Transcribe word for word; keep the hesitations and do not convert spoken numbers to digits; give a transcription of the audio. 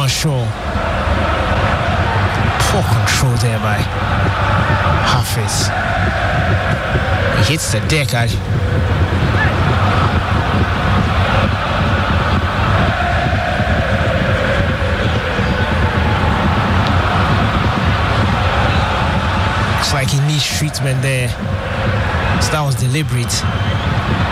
Shaw. Poor control there by Hafiz. He hits the deck. I looks like he needs treatment there. So that was deliberate.